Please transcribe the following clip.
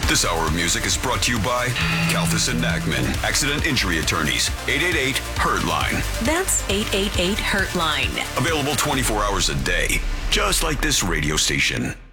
This hour of music is brought to you by Kalthus and Nagman, Accident Injury Attorneys, 888-HURT-LINE. That's 888-HURT-LINE. Available 24 hours a day, just like this radio station.